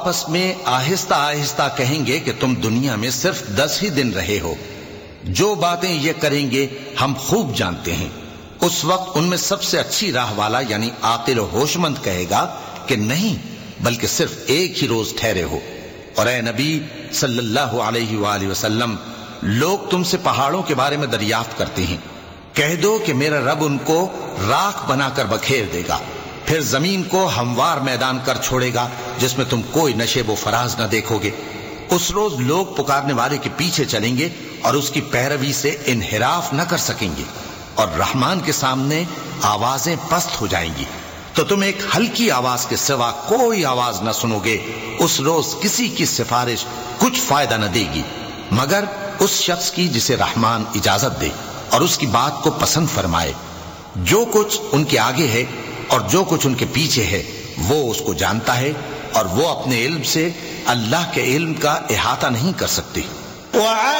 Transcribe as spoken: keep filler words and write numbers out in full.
آپس میں آہستہ آہستہ کہیں گے کہ تم دنیا میں صرف دس ہی دن رہے ہو، جو باتیں یہ کریں گے ہم خوب جانتے ہیں۔ اس وقت ان میں سب سے اچھی راہ والا یعنی عاقل و ہوش مند کہے گا کہ نہیں، بلکہ صرف ایک ہی روز ٹھہرے ہو۔ اور اے نبی صلی اللہ علیہ وآلہ وسلم، لوگ تم سے پہاڑوں کے بارے میں دریافت کرتے ہیں، کہہ دو کہ میرا رب ان کو راکھ بنا کر بکھیر دے گا، پھر زمین کو ہموار میدان کر چھوڑے گا جس میں تم کوئی نشیب و فراز نہ دیکھو گے۔ اس روز لوگ پکارنے والے کے پیچھے چلیں گے اور اس کی پیروی سے انحراف نہ کر سکیں گے، اور رحمان کے سامنے آوازیں پست ہو جائیں گی، تو تم ایک ہلکی آواز کے سوا کوئی آواز نہ سنو گے۔ اس روز کسی کی سفارش کچھ فائدہ نہ دے گی مگر اس شخص کی جسے رحمان اجازت دے اور اس کی بات کو پسند فرمائے۔ جو کچھ ان کے آگے ہے اور جو کچھ ان کے پیچھے ہے وہ اس کو جانتا ہے، اور وہ اپنے علم سے اللہ کے علم کا احاطہ نہیں کر سکتے۔